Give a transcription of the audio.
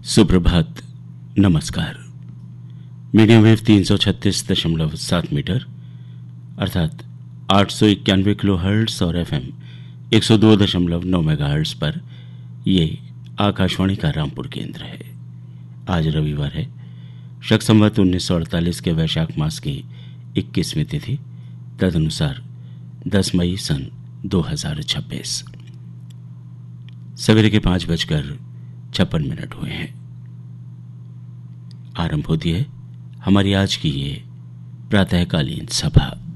सुप्रभात, नमस्कार। Medium wave 336.7 metre अर्थात 891 किलो हर्ट्ज और FM 102.9 मेगाहर्ट्ज पर ये आकाशवाणी का रामपुर केंद्र है। आज रविवार है, शक संवत 1948 के वैशाख मास की 21वीं तिथि, तदनुसार 10 मई सन 2026। सवेरे के 5:56 हुए हैं। आरंभ होती है हमारी आज की ये प्रातःकालीन सभा।